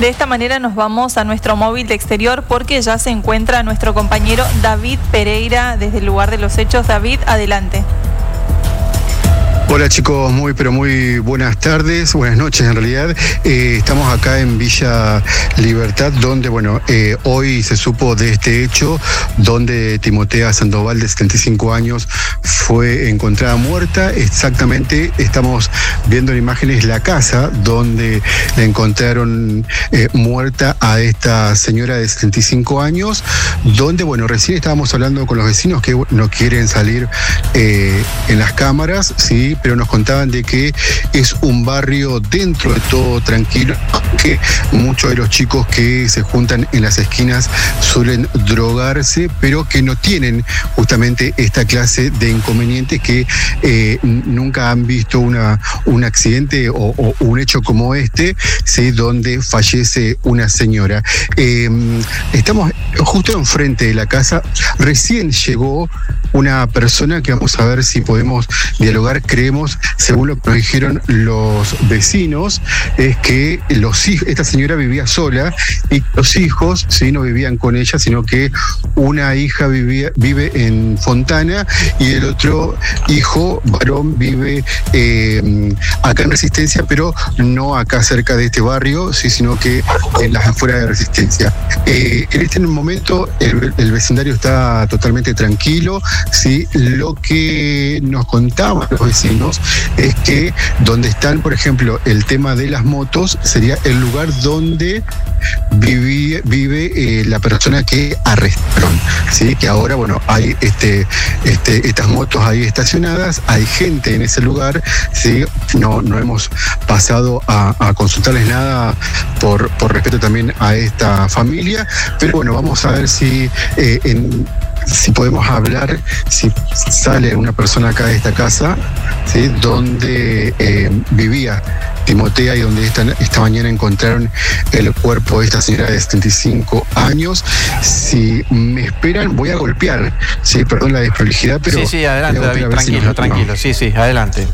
De esta manera nos vamos a nuestro móvil de exterior porque ya se encuentra nuestro compañero David Pereira desde el lugar de los hechos. David, adelante. Hola chicos, muy buenas tardes, buenas noches en realidad. Estamos acá en Villa Libertad, donde hoy se supo de este hecho, donde Timotea Sandoval, de 75 años, fue encontrada muerta. Exactamente, estamos viendo en imágenes la casa donde la encontraron muerta a esta señora de 75 años, donde recién estábamos hablando con los vecinos que no quieren salir en las cámaras, sí, pero nos contaban de que es un barrio dentro de todo tranquilo, que muchos de los chicos que se juntan en las esquinas suelen drogarse, pero que no tienen justamente esta clase de inconvenientes, que nunca han visto un accidente o un hecho como este, ¿sí?, donde fallece una señora. Estamos justo enfrente de la casa. Recién llegó una persona que vamos a ver si podemos dialogar. Creemos, según lo que nos dijeron los vecinos, es que esta señora vivía sola y los hijos, ¿sí?, no vivían con ella, sino que una hija vive en Fontana y el otro hijo varón vive acá en Resistencia, pero no acá cerca de este barrio, sí, sino que en las afueras de Resistencia. En este momento el vecindario está totalmente tranquilo, ¿sí? Lo que nos contaban los vecinos es que donde están, por ejemplo, el tema de las motos, sería el lugar donde vive la persona que arrestaron, ¿sí? Que ahora, hay estas motos ahí estacionadas, hay gente en ese lugar, ¿sí? No hemos pasado a consultarles nada por respeto también a esta familia, pero vamos a ver si podemos hablar, si sale una persona acá de esta casa, ¿sí?, donde vivía Timotea y donde esta mañana encontraron el cuerpo de esta señora de 75 años. Si me esperan, voy a golpear, sí, perdón la desprolijidad, pero... Sí, adelante, David, tranquilo, sí, adelante.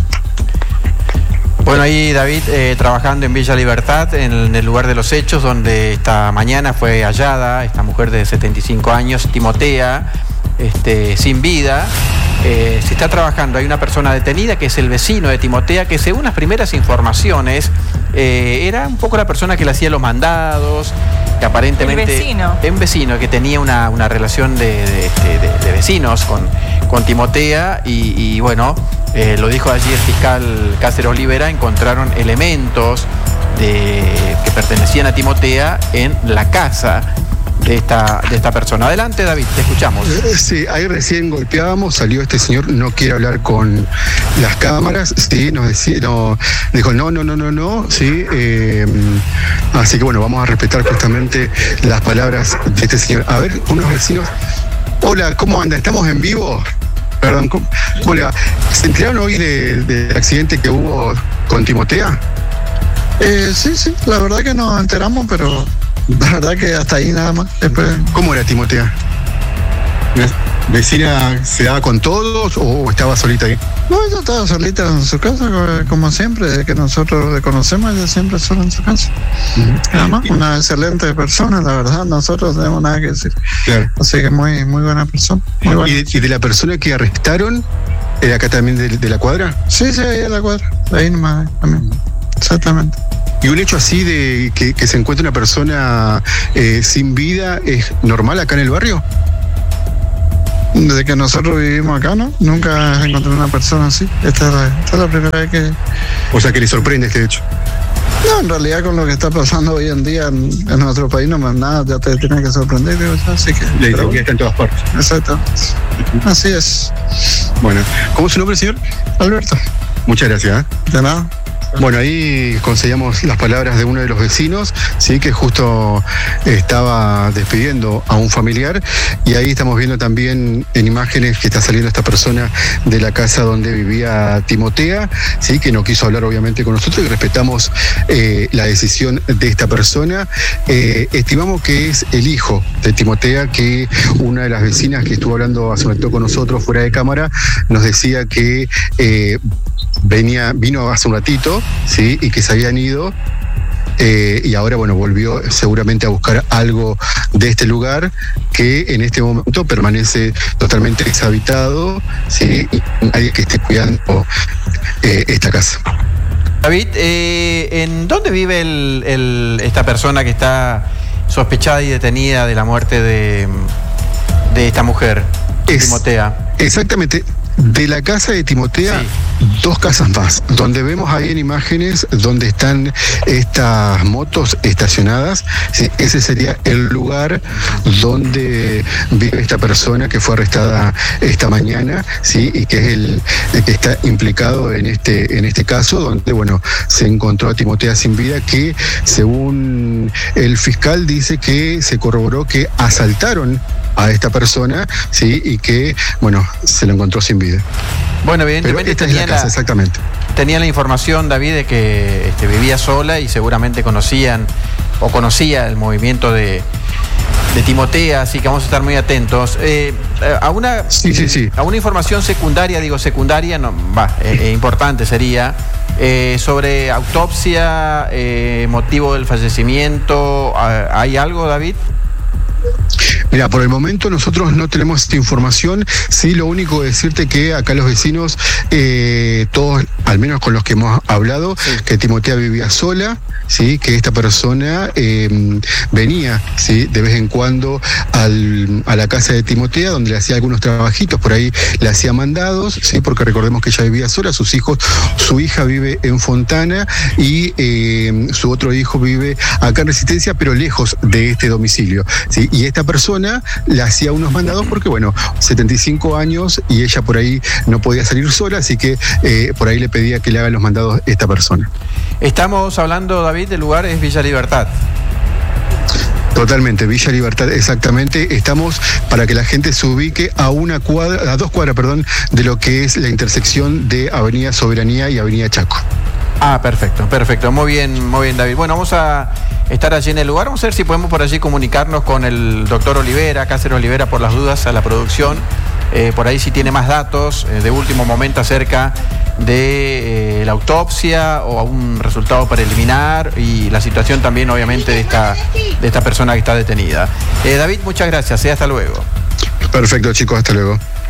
Bueno, ahí David trabajando en Villa Libertad, en el lugar de los hechos, donde esta mañana fue hallada esta mujer de 75 años, Timotea, sin vida. Se está trabajando, hay una persona detenida que es el vecino de Timotea, que según las primeras informaciones era un poco la persona que le hacía los mandados, que aparentemente... Un vecino que tenía una relación de vecinos con Timotea y lo dijo allí el fiscal Cáceres Olivera, encontraron elementos que pertenecían a Timotea en la casa de esta persona. Adelante, David, te escuchamos. Sí, ahí recién golpeábamos, salió este señor, no quiere hablar con las cámaras, sí, nos dijo no, sí, así que vamos a respetar justamente las palabras de este señor. A ver, unos vecinos. Hola, ¿cómo anda? ¿Estamos en vivo? Perdón, hola, ¿se enteraron hoy del accidente que hubo con Timotea? Sí, la verdad que nos enteramos, pero la verdad que hasta ahí nada más. Después... ¿Cómo era Timotea? ¿Vecina se daba con todos o estaba solita ahí? No, ella estaba solita en su casa, como siempre, desde que nosotros le conocemos, ella siempre sola en su casa. Además, una excelente persona, la verdad, nosotros no tenemos nada que decir. Claro. Así que muy buena persona. Muy buena. ¿Y de la persona que arrestaron, era acá también de la cuadra? Sí, ahí en la cuadra, ahí nomás también, exactamente. ¿Y un hecho así de que se encuentre una persona sin vida es normal acá en el barrio? Desde que nosotros vivimos acá, ¿no? Nunca encontré una persona así. Esta es la primera vez que... O sea, que le sorprende este hecho. No, en realidad con lo que está pasando hoy en día en nuestro país, no más nada, ya te tiene que sorprender, creo yo, así que... La inseguridad está en todas partes. Exacto. Así es. Bueno, ¿cómo es su nombre, señor? Alberto. Muchas gracias. De nada. Bueno, ahí conseguíamos las palabras de uno de los vecinos, sí, que justo estaba despidiendo a un familiar, y ahí estamos viendo también en imágenes que está saliendo esta persona de la casa donde vivía Timotea, sí, que no quiso hablar obviamente con nosotros y respetamos la decisión de esta persona. Estimamos que es el hijo de Timotea, que una de las vecinas que estuvo hablando hace un rato con nosotros fuera de cámara nos decía que vino hace un ratito, sí, y que se habían ido y ahora, bueno, volvió seguramente a buscar algo de este lugar que en este momento permanece totalmente deshabitado, ¿sí? Y nadie que esté cuidando esta casa. David, ¿en dónde vive esta persona que está sospechada y detenida de la muerte de esta mujer, Timotea? Exactamente. De la casa de Timotea, sí, 2 casas más, donde vemos ahí en imágenes donde están estas motos estacionadas. Sí, ese sería el lugar donde vive esta persona que fue arrestada esta mañana, sí, y que es el que está implicado en este caso, donde, bueno, se encontró a Timotea sin vida, que según el fiscal dice que se corroboró que asaltaron a esta persona, sí, y que, bueno, se lo encontró sin vida. Bueno, evidentemente esta es la casa, exactamente. Tenía la información, David, de que vivía sola y seguramente conocía el movimiento de Timotea, así que vamos a estar muy atentos. A una información secundaria, importante sería, sobre autopsia, motivo del fallecimiento. ¿Hay algo, David? Mira, por el momento nosotros no tenemos esta información. Sí, lo único es decirte que acá los vecinos, todos, al menos con los que hemos hablado, sí, que Timotea vivía sola, sí, que esta persona venía, sí, de vez en cuando a la casa de Timotea, donde le hacía algunos trabajitos, por ahí le hacía mandados, sí, porque recordemos que ella vivía sola, sus hijos, su hija vive en Fontana y su otro hijo vive acá en Resistencia, pero lejos de este domicilio, sí, y esta persona le hacía unos mandados porque, bueno, 75 años y ella por ahí no podía salir sola, así que por ahí le pedía que le hagan los mandados esta persona. Estamos hablando, David, del lugar es Villa Libertad. Totalmente, Villa Libertad, exactamente. Estamos para que la gente se ubique a 2 cuadras, de lo que es la intersección de Avenida Soberanía y Avenida Chaco. Ah, perfecto. Muy bien, David. Bueno, vamos a estar allí en el lugar. Vamos a ver si podemos por allí comunicarnos con el doctor Olivera, Cáceres Olivera, por las dudas a la producción. Por ahí si tiene más datos de último momento acerca de la autopsia o un resultado preliminar y la situación también, obviamente, de esta persona que está detenida. David, muchas gracias. Hasta luego. Perfecto, chicos. Hasta luego.